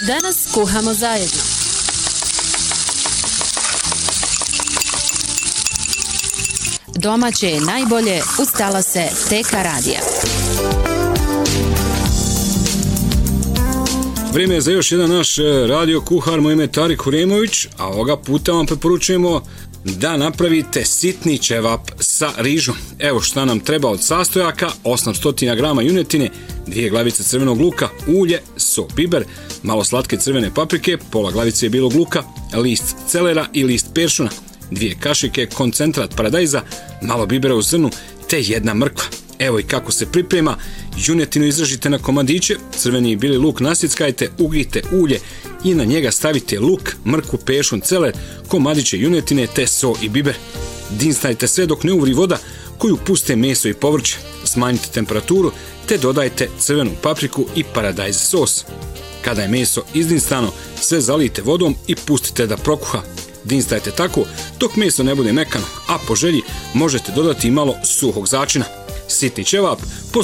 Danas kuhamo zajedno. Domaće je najbolje uz talase TK radija. Vrijeme je za još jedan naš radio kuhar, moje ime je Tarik Huremović, a ovoga puta vam preporučujemo da napravite sitni ćevap sa rižom. Evo šta nam treba od sastojaka: 800 grama junetine, 2 glavice crvenog luka, ulje, so, biber, malo slatke crvene paprike, pola glavice bilog luka, list celera i list peršuna, 2 kašike koncentrat paradajza, malo bibera u zrnu te 1 mrkva. Evo i kako se priprema: junetinu izražite na komadiće, crveni i bili luk nasjeckajte, ugrijte ulje i na njega stavite luk, mrkvu, peršun, celer, komadiće junetine te so i biber. Dinstajte sve dok ne uvri voda koju puste meso i povrće. Smanjite temperaturu te dodajte crvenu papriku i paradajz sos. Kada je meso izdinstano, sve zalijte vodom i pustite da prokuha. Dinstajte tako dok meso ne bude mekano, a po želji možete dodati i malo suhog začina. Sitni ćevap